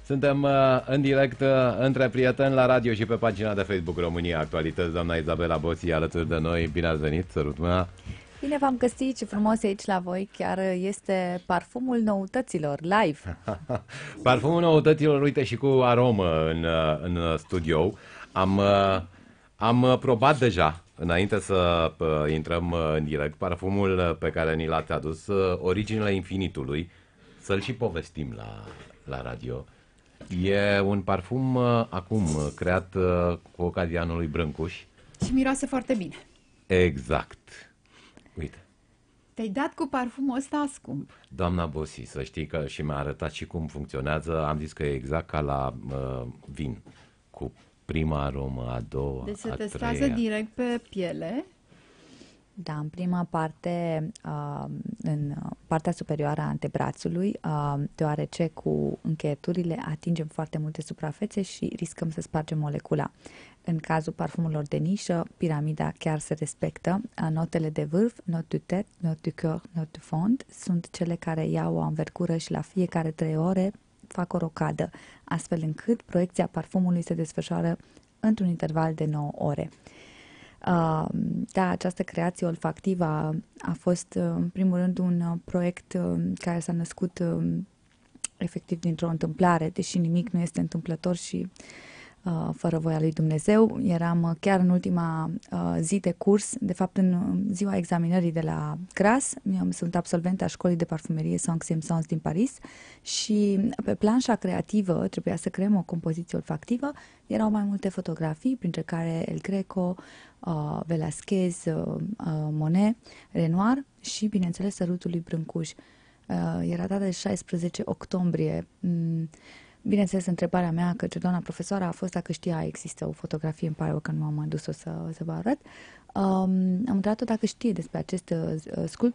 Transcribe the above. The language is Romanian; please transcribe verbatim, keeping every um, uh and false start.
Suntem uh, în direct uh, între prieteni la radio și pe pagina de Facebook România Actualități. Doamna Izabela Boții alături de noi. Bine ați venit, sărut mâna. Bine v-am găsit, ce frumos e aici la voi. Chiar este parfumul noutăților, live. Parfumul noutăților, uite, și cu aromă în, uh, în studio. Am, uh, am probat deja, înainte să uh, intrăm uh, în direct, parfumul pe care ni l-ați adus, uh, Originile Infinitului. Să-l și povestim la, la radio. E un parfum uh, acum uh, creat uh, cu ocazia anului Brâncuș. Și miroase foarte bine. Exact. Uite. Te-ai dat cu parfumul ăsta scump. Doamna Bosi, să știi că și mi-a arătat și cum funcționează. Am zis că e exact ca la uh, vin. Cu prima aromă, a doua, Deci se a testează treia. direct pe piele. Da, în prima parte, uh, în partea superioară a antebrațului, uh, deoarece cu încheieturile atingem foarte multe suprafețe și riscăm să spargem molecula. În cazul parfumurilor de nișă, piramida chiar se respectă. Notele de vârf, not du tête, not du cœur, not du fond, sunt cele care iau o anvergură și la fiecare trei ore fac o rocadă, astfel încât proiecția parfumului se desfășoară într-un interval de nouă ore. Uh, da, această creație olfactivă a, a fost, uh, în primul rând, un uh, proiect uh, care s-a născut uh, efectiv dintr-o întâmplare, deși nimic nu este întâmplător și uh, fără voia lui Dumnezeu. Eram uh, chiar în ultima uh, zi de curs, de fapt în uh, ziua examinării de la Gras. Eu sunt absolventă a școlii de parfumerie Cinq Sens din Paris și pe planșa creativă trebuia să creăm o compoziție olfactivă. Erau mai multe fotografii, printre care El Greco, uh, Velázquez, uh, uh, Monet, Renoir și, bineînțeles, Sărutul lui Brâncuș. Uh, era data de șaisprezece octombrie. Mm, bineînțeles, întrebarea mea către doamna profesoară a fost dacă știa, există o fotografie, îmi pare rău că nu am adus-o să, să vă arăt. Um, am întrebat-o dacă știe despre acest uh, sculptor